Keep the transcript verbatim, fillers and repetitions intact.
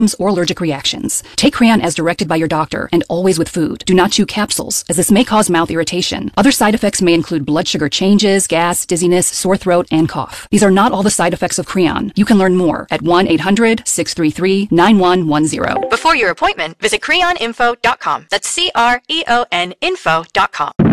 or allergic reactions. Take Creon as directed by your doctor and always with food. Do not chew capsules, as this may cause mouth irritation. Other side effects may include blood sugar changes, gas, dizziness, sore throat, and cough. These are not all the side effects of Creon. You can learn more at one eight hundred, six three three, nine one one zero. Before your appointment, visit creon info dot com. That's C R E O N info dot com.